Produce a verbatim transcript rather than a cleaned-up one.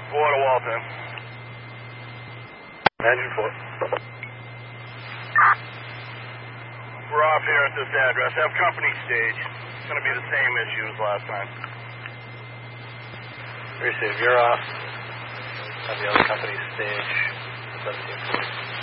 Four to Waltham. Engine four. We're off here at this address. Have company stage. It's going to be the same issue as last time. Receive. You're off. Have the other company stage. seventeen forty.